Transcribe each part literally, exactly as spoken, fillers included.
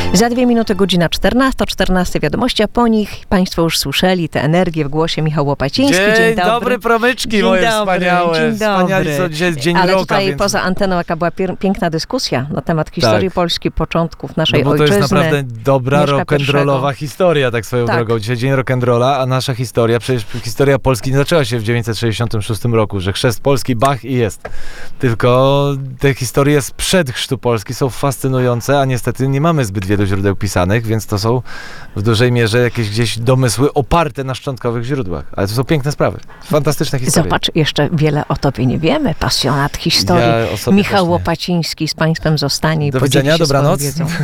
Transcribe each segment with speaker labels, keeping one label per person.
Speaker 1: Za dwie minuty godzina czternasta, czternaste wiadomości, a po nich Państwo już słyszeli tę energię w głosie. Michał Łopaciński.
Speaker 2: Dzień,
Speaker 1: dzień dobry.
Speaker 2: dobry, promyczki
Speaker 1: dzień
Speaker 2: moje
Speaker 1: dobry,
Speaker 2: wspaniałe.
Speaker 1: Dzień dobry.
Speaker 2: Co dzisiaj jest dzień
Speaker 1: Ale
Speaker 2: roka,
Speaker 1: tutaj
Speaker 2: więc...
Speaker 1: poza anteną jaka była pier- piękna dyskusja na temat historii
Speaker 2: tak.
Speaker 1: Polski, początków naszej
Speaker 2: no bo
Speaker 1: ojczyzny.
Speaker 2: To jest naprawdę dobra rock'n'rollowa historia, tak swoją
Speaker 1: tak.
Speaker 2: drogą. Dzisiaj dzień rock'n'rolla, a nasza historia, przecież historia Polski nie zaczęła się w dziewięćset sześćdziesiątym szóstym roku, że chrzest Polski, Bach i jest. Tylko te historie sprzed chrztu Polski są fascynujące, a niestety nie mamy zbyt wielu źródeł pisanych, więc to są w dużej mierze jakieś gdzieś domysły oparte na szczątkowych źródłach. Ale to są piękne sprawy. Fantastyczne historie.
Speaker 1: Zobacz, jeszcze wiele o tobie nie wiemy. Pasjonat historii.
Speaker 2: Ja
Speaker 1: Michał Łopaciński z Państwem zostanie i
Speaker 2: do
Speaker 1: podzieli
Speaker 2: widzenia,
Speaker 1: się
Speaker 2: dobranoc.
Speaker 1: swoją wiedzą.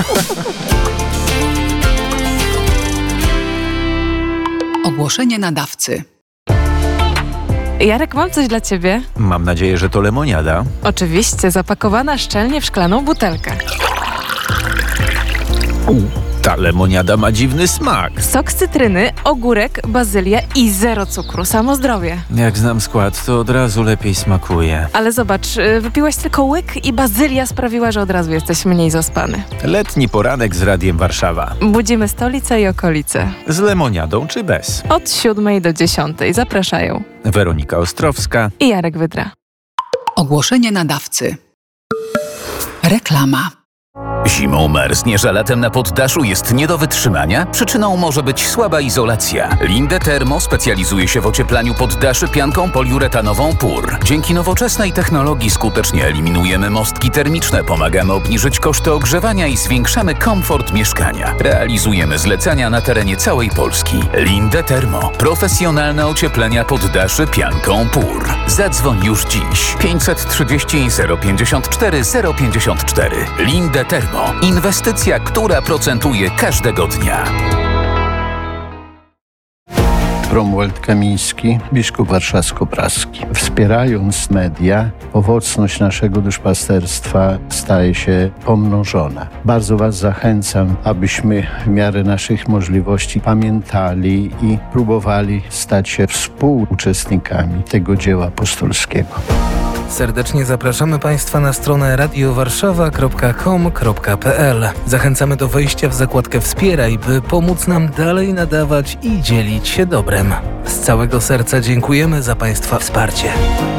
Speaker 3: Ogłoszenie nadawcy.
Speaker 4: Jarek, mam coś dla ciebie.
Speaker 5: Mam nadzieję, że to lemoniada.
Speaker 4: Oczywiście, zapakowana szczelnie w szklaną butelkę.
Speaker 5: U, ta lemoniada ma dziwny smak.
Speaker 4: Sok z cytryny, ogórek, bazylia i zero cukru. Samo zdrowie.
Speaker 5: Jak znam skład, to od razu lepiej smakuje.
Speaker 4: Ale zobacz, y, wypiłeś tylko łyk i bazylia sprawiła, że od razu jesteś mniej zaspany.
Speaker 5: Letni poranek z Radiem Warszawa.
Speaker 4: Budzimy stolicę i okolice.
Speaker 5: Z lemoniadą czy bez?
Speaker 4: Od siódmej do dziesiątej. Zapraszają.
Speaker 5: Weronika Ostrowska
Speaker 4: I Jarek Wydra.
Speaker 3: Ogłoszenie nadawcy. Reklama.
Speaker 6: Zimą marzniesz, a latem na poddaszu jest nie do wytrzymania? Przyczyną może być słaba izolacja. Linde Thermo specjalizuje się w ocieplaniu poddaszy pianką poliuretanową P U R. Dzięki nowoczesnej technologii skutecznie eliminujemy mostki termiczne, pomagamy obniżyć koszty ogrzewania i zwiększamy komfort mieszkania. Realizujemy zlecenia na terenie całej Polski. Linde Thermo. Profesjonalne ocieplenia poddaszy pianką P U R. Zadzwoń już dziś. pięćset trzydzieści zero pięćdziesiąt cztery zero pięćdziesiąt cztery. Linde Thermo. Inwestycja, która procentuje każdego dnia.
Speaker 7: Romuald Kamiński, biskup warszawsko-praski. Wspierając media, owocność naszego duszpasterstwa staje się pomnożona. Bardzo Was zachęcam, abyśmy w miarę naszych możliwości pamiętali i próbowali stać się współuczestnikami tego dzieła apostolskiego.
Speaker 8: Serdecznie zapraszamy Państwa na stronę radio warszawa kropka com kropka p l. Zachęcamy do wejścia w zakładkę Wspieraj, by pomóc nam dalej nadawać i dzielić się dobrem. Z całego serca dziękujemy za Państwa wsparcie.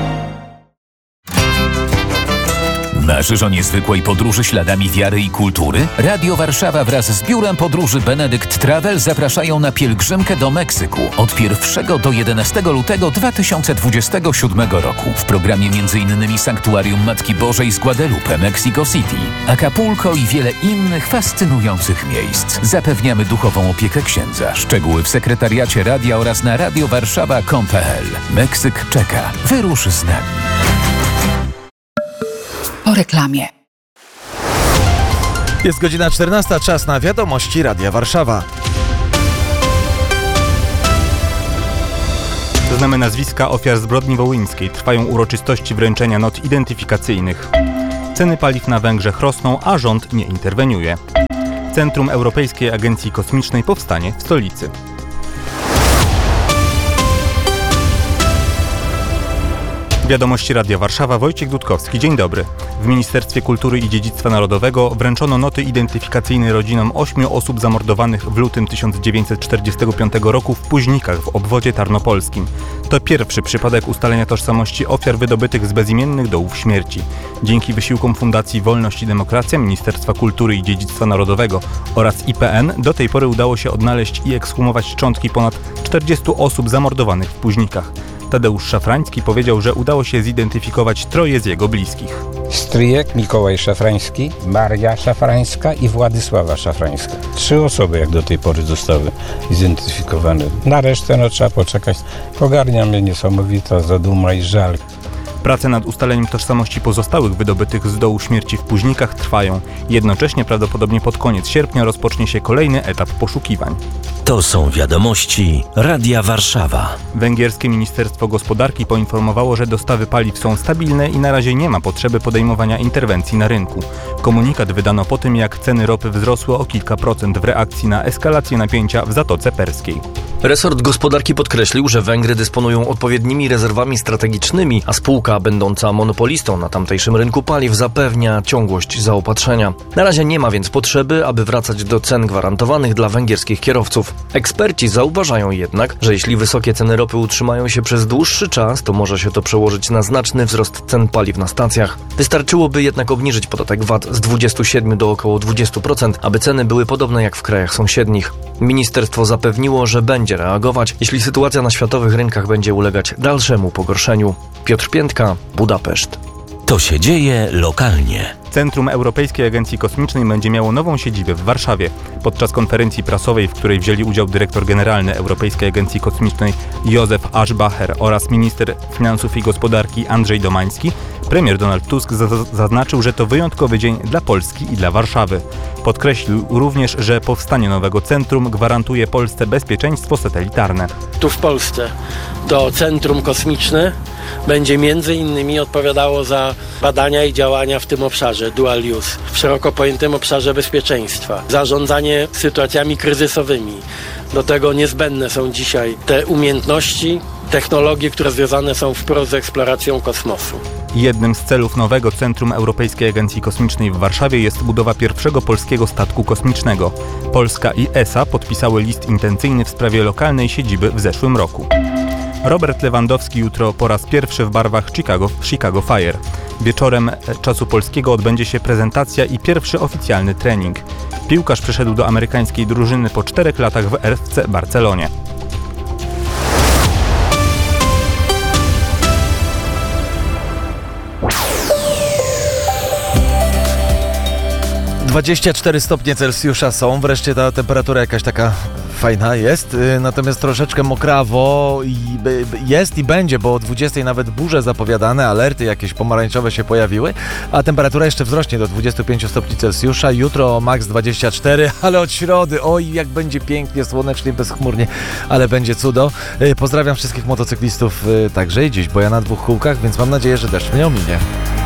Speaker 6: Marzysz o niezwykłej podróży śladami wiary i kultury? Radio Warszawa wraz z biurem podróży Benedict Travel zapraszają na pielgrzymkę do Meksyku od pierwszego do jedenastego lutego dwa tysiące dwudziestego siódmego roku. W programie m.in. Sanktuarium Matki Bożej z Guadalupe, Mexico City, Acapulco i wiele innych fascynujących miejsc. Zapewniamy duchową opiekę księdza. Szczegóły w sekretariacie radia oraz na radio warszawa kropka com kropka p l. Meksyk czeka. Wyrusz z nami.
Speaker 3: Po reklamie.
Speaker 2: Jest godzina czternasta, czas na wiadomości Radia Warszawa.
Speaker 9: Znamy nazwiska ofiar zbrodni wołyńskiej. Trwają uroczystości wręczenia not identyfikacyjnych. Ceny paliw na Węgrzech rosną, a rząd nie interweniuje. Centrum Europejskiej Agencji Kosmicznej powstanie w stolicy. Wiadomości Radia Warszawa, Wojciech Dudkowski. Dzień dobry. W Ministerstwie Kultury i Dziedzictwa Narodowego wręczono noty identyfikacyjne rodzinom ośmiu osób zamordowanych w lutym tysiąc dziewięćset czterdziestego piątego roku w Puźnikach w obwodzie tarnopolskim. To pierwszy przypadek ustalenia tożsamości ofiar wydobytych z bezimiennych dołów śmierci. Dzięki wysiłkom Fundacji Wolność i Demokracja, Ministerstwa Kultury i Dziedzictwa Narodowego oraz I P N do tej pory udało się odnaleźć i ekshumować szczątki ponad czterdziestu osób zamordowanych w Puźnikach. Tadeusz Szafrański powiedział, że udało się zidentyfikować troje z jego bliskich.
Speaker 10: Stryjek Mikołaj Szafrański, Maria Szafrańska i Władysława Szafrańska. Trzy osoby jak do tej pory zostały zidentyfikowane. Na resztę no, trzeba poczekać. Pogarnia mnie niesamowita zaduma i żal.
Speaker 9: Prace nad ustaleniem tożsamości pozostałych wydobytych z dołu śmierci w Puźnikach trwają. Jednocześnie prawdopodobnie pod koniec sierpnia rozpocznie się kolejny etap poszukiwań.
Speaker 11: To są wiadomości Radia Warszawa.
Speaker 9: Węgierskie Ministerstwo Gospodarki poinformowało, że dostawy paliw są stabilne i na razie nie ma potrzeby podejmowania interwencji na rynku. Komunikat wydano po tym, jak ceny ropy wzrosły o kilka procent w reakcji na eskalację napięcia w Zatoce Perskiej.
Speaker 12: Resort gospodarki podkreślił, że Węgry dysponują odpowiednimi rezerwami strategicznymi, a spółka będąca monopolistą na tamtejszym rynku paliw zapewnia ciągłość zaopatrzenia. Na razie nie ma więc potrzeby, aby wracać do cen gwarantowanych dla węgierskich kierowców. Eksperci zauważają jednak, że jeśli wysokie ceny ropy utrzymają się przez dłuższy czas, to może się to przełożyć na znaczny wzrost cen paliw na stacjach. Wystarczyłoby jednak obniżyć podatek V A T z dwudziestu siedmiu do około dwudziestu procent, aby ceny były podobne jak w krajach sąsiednich. Ministerstwo zapewniło, że będzie reagować, jeśli sytuacja na światowych rynkach będzie ulegać dalszemu pogorszeniu. Piotr Piętka, Budapeszt.
Speaker 11: To się dzieje lokalnie.
Speaker 9: Centrum Europejskiej Agencji Kosmicznej będzie miało nową siedzibę w Warszawie. Podczas konferencji prasowej, w której wzięli udział dyrektor generalny Europejskiej Agencji Kosmicznej Józef Aschbacher oraz minister finansów i gospodarki Andrzej Domański, premier Donald Tusk zaznaczył, że to wyjątkowy dzień dla Polski i dla Warszawy. Podkreślił również, że powstanie nowego centrum gwarantuje Polsce bezpieczeństwo satelitarne.
Speaker 13: Tu w Polsce to Centrum Kosmiczne będzie między innymi odpowiadało za badania i działania w tym obszarze dual use, w szeroko pojętym obszarze bezpieczeństwa, zarządzanie sytuacjami kryzysowymi. Do tego niezbędne są dzisiaj te umiejętności, technologie, które związane są wprost z eksploracją kosmosu.
Speaker 9: Jednym z celów nowego Centrum Europejskiej Agencji Kosmicznej w Warszawie jest budowa pierwszego polskiego statku kosmicznego. Polska i E S A podpisały list intencyjny w sprawie lokalnej siedziby w zeszłym roku. Robert Lewandowski jutro po raz pierwszy w barwach Chicago, Chicago Fire. Wieczorem czasu polskiego odbędzie się prezentacja i pierwszy oficjalny trening. Piłkarz przyszedł do amerykańskiej drużyny po czterech latach w F C Barcelonie.
Speaker 2: dwadzieścia cztery stopnie Celsjusza są, wreszcie ta temperatura jakaś taka fajna jest, natomiast troszeczkę mokrawo i jest i będzie, bo o dwudziestej nawet burze zapowiadane, alerty jakieś pomarańczowe się pojawiły, a temperatura jeszcze wzrośnie do dwudziestu pięciu stopni Celsjusza. Jutro maks dwadzieścia cztery, ale od środy, oj jak będzie pięknie, słonecznie, bezchmurnie, ale będzie cudo. Pozdrawiam wszystkich motocyklistów także i dziś, bo ja na dwóch kółkach, więc mam nadzieję, że deszcz mnie ominie.